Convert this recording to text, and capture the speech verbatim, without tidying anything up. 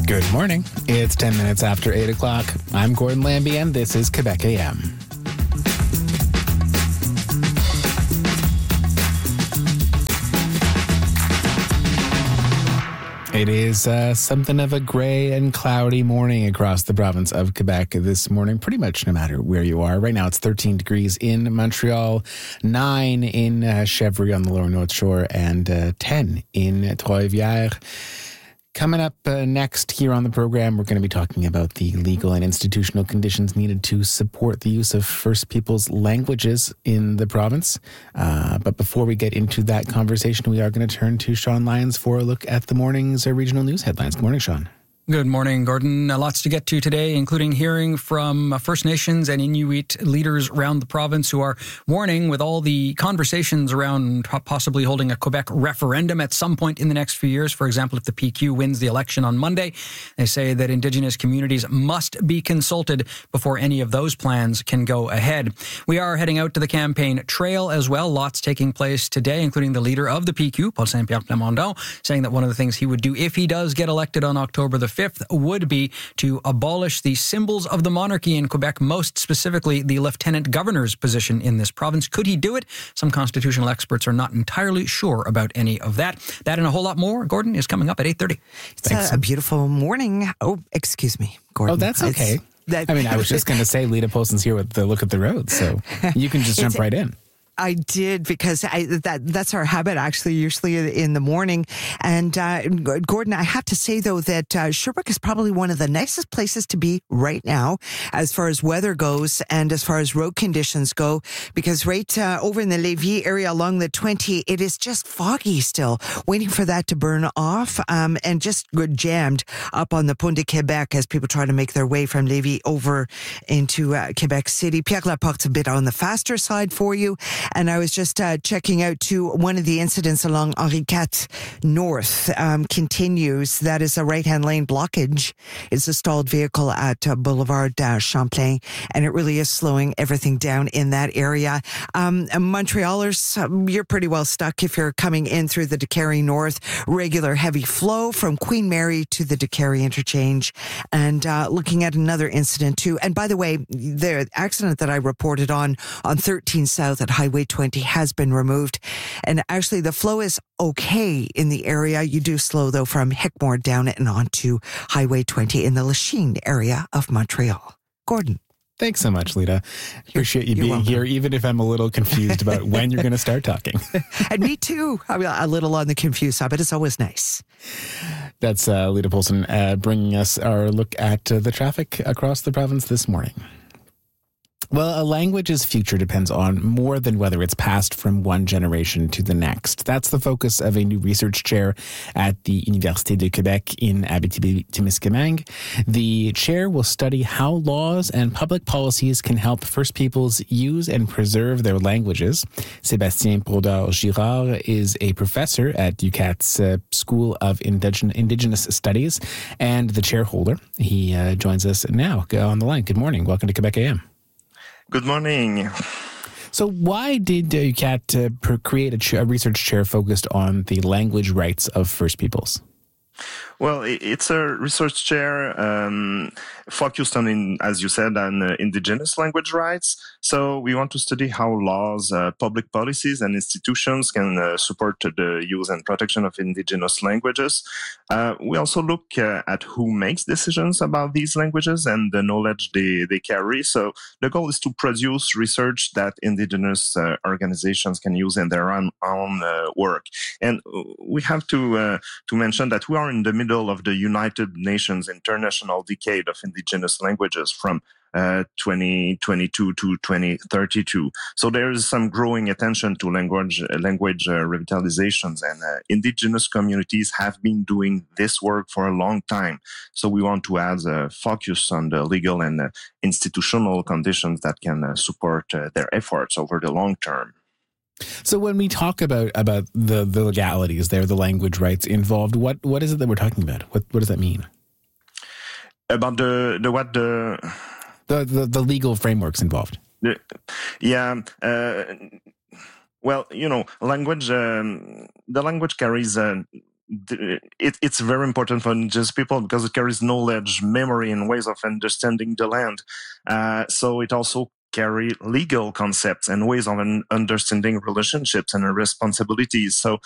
Good morning. It's ten minutes after eight o'clock. I'm Gordon Lambie, and this is Quebec A M. It is uh, something of a gray and cloudy morning across the province of Quebec this morning, pretty much no matter where you are. Right now it's thirteen degrees in Montreal, nine in uh, Chevry on the lower North Shore, and uh, ten in Trois-Rivières. Coming up uh, next here on the program, we're going to be talking about the legal and institutional conditions needed to support the use of First Peoples languages in the province. Uh, but before we get into that conversation, we are going to turn to Sean Lyons for a look at the morning's uh, regional news headlines. Good morning, Sean. Good morning, Gordon. Uh, lots to get to today, including hearing from uh, First Nations and Inuit leaders around the province who are warning, with all the conversations around possibly holding a Quebec referendum at some point in the next few years. For example, if the P Q wins the election on Monday, they say that Indigenous communities must be consulted before any of those plans can go ahead. We are heading out to the campaign trail as well. Lots taking place today, including the leader of the P Q, Paul Saint-Pierre Plamondon, saying that one of the things he would do if he does get elected on October the fifth would be to abolish the symbols of the monarchy in Quebec, most specifically the lieutenant governor's position in this province. Could he do it? Some constitutional experts are not entirely sure about any of that. That and a whole lot more, Gordon, is coming up at eight thirty. It's a, a beautiful morning. Oh, excuse me, Gordon. Oh, that's okay. That, I mean, I was just going to say Lita Polson's here with the look at the road, so you can just jump right in. I did, because I, that that's our habit, actually, usually in the morning. And uh, Gordon, I have to say, though, that uh, Sherbrooke is probably one of the nicest places to be right now as far as weather goes and as far as road conditions go, because right uh, over in the Lévis area along the twenty, it is just foggy still, waiting for that to burn off, um, and just jammed up on the Pont de Québec as people try to make their way from Lévis over into uh, Quebec City. Pierre Laporte's a bit on the faster side for you. And I was just uh, checking out to one of the incidents along Henri four North um, continues. That is a right-hand lane blockage. It's a stalled vehicle at uh, Boulevard uh, Champlain, and it really is slowing everything down in that area. Um, Montrealers, um, you're pretty well stuck if you're coming in through the Décarie North. Regular heavy flow from Queen Mary to the Décarie interchange. And uh, looking at another incident too. And by the way, the accident that I reported on on thirteen South at Highway twenty has been removed. And actually the flow is okay in the area. You do slow though from Hickmore down and onto Highway twenty in the Lachine area of Montreal. Gordon. Thanks so much, Lita. Appreciate you being welcome. Here, even if I'm a little confused about when you're going to start talking. And me too. I'm a little on the confused side, but it's always nice. That's uh, Lita Polson uh, bringing us our look at uh, the traffic across the province this morning. Well, a language's future depends on more than whether it's passed from one generation to the next. That's the focus of a new research chair at the Université de Québec in Abitibi-Témiscamingue. The chair will study how laws and public policies can help First Peoples use and preserve their languages. Sébastien Brodeur-Girard is a professor at U Q A T's uh, School of Indigen- Indigenous Studies and the chairholder. He uh, joins us now on the line. Good morning. Welcome to Quebec A M. Good morning. So why did uh, U Q A T uh, create a, ch- a research chair focused on the language rights of First Peoples? Well, it's a research chair um, focused on, in, as you said, on uh, indigenous language rights. So we want to study how laws, uh, public policies, and institutions can uh, support the use and protection of indigenous languages. Uh, we also look uh, at who makes decisions about these languages and the knowledge they, they carry. So the goal is to produce research that indigenous uh, organizations can use in their own, own uh, work. And we have to uh, to mention that we are in the middle of the United Nations International Decade of Indigenous Languages from uh, twenty twenty-two to twenty thirty-two. So there is some growing attention to language uh, language uh, revitalizations, and uh, indigenous communities have been doing this work for a long time. So we want to add a focus on the legal and uh, institutional conditions that can uh, support uh, their efforts over the long term. So when we talk about, about the, the legalities there, the language rights involved, what what is it that we're talking about? What what does that mean? About the, the what the... The, the, the legal frameworks involved. The, yeah. Uh, well, you know, language, um, the language carries uh, it, it's very important for indigenous people because it carries knowledge, memory, and ways of understanding the land. Uh, so it also carry legal concepts and ways of understanding relationships and responsibilities. So